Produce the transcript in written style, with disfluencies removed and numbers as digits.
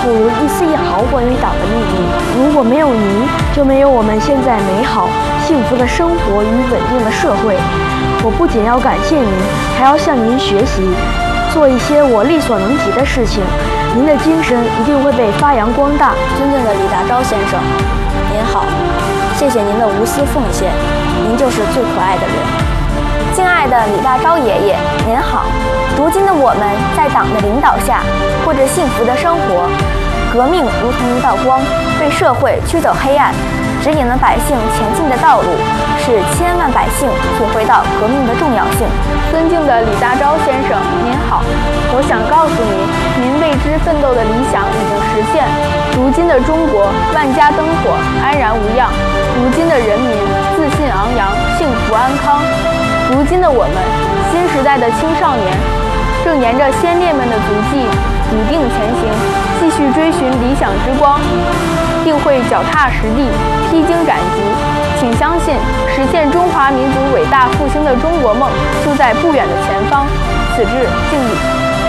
不如一丝一毫关于党的秘密。如果没有您，就没有我们现在美好幸福的生活与稳定的社会。我不仅要感谢您，还要向您学习，做一些我力所能及的事情。您的精神一定会被发扬光大。 尊敬的李大钊先生，您好，谢谢您的无私奉献，您就是最可爱的人。 敬爱的李大钊爷爷，您好。如今的我们在党的领导下过着幸福的生活，革命如同一道光，为社会驱走黑暗，指引了百姓前进的道路，使千万百姓体会到革命的重要性。 尊敬的李大钊先生，您好。我想告诉您，您为之奋斗的理想已经实现。如今的中国万家灯火，安然无恙；如今的人民自信昂扬，幸福安康。如今的我们，新时代的青少年，正沿着先烈们的足迹笃定前行，继续追寻理想之光，定会脚踏实地，披荆斩棘。请相信，实现中华民族伟大复兴的中国梦就在不远的前方。此致敬礼。